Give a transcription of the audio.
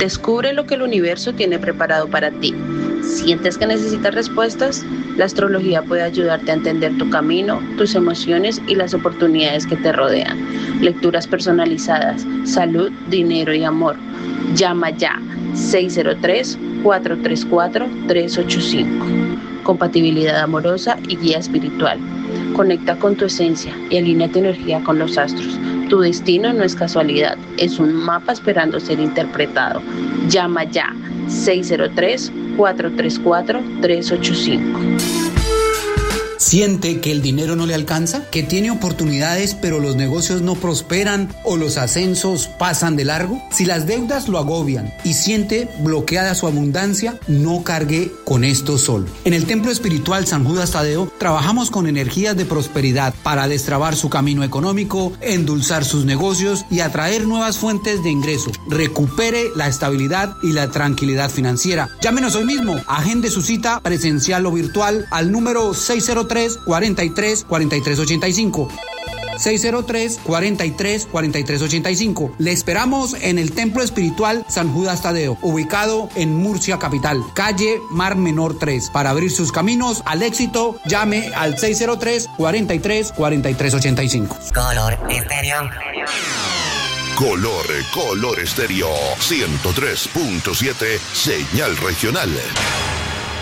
Descubre lo que el universo tiene preparado para ti. ¿Sientes que necesitas respuestas? La astrología puede ayudarte a entender tu camino, tus emociones y las oportunidades que te rodean. Lecturas personalizadas, salud, dinero y amor. Llama ya 603-434-385. Compatibilidad amorosa y guía espiritual. Conecta con tu esencia y alinea tu energía con los astros. Tu destino no es casualidad, es un mapa esperando ser interpretado. Llama ya 603-434-385. ¿Siente que el dinero no le alcanza? ¿Que tiene oportunidades pero los negocios no prosperan o los ascensos pasan de largo? Si las deudas lo agobian y siente bloqueada su abundancia, no cargue con esto solo. En el Templo Espiritual San Judas Tadeo trabajamos con energías de prosperidad para destrabar su camino económico, endulzar sus negocios y atraer nuevas fuentes de ingreso. Recupere la estabilidad y la tranquilidad financiera. Llámenos hoy mismo, agende su cita presencial o virtual al número 603-43-4385. 603-43-4385. Le esperamos en el Templo Espiritual San Judas Tadeo, ubicado en Murcia Capital, calle Mar Menor 3. Para abrir sus caminos al éxito, llame al 603-43-4385. Color Estéreo. Color Estéreo 103.7, señal regional.